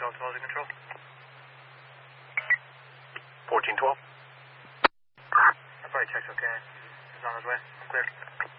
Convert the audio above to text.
Delta Losing Control. 1412. I've already checked okay. He's on his way. I'm clear.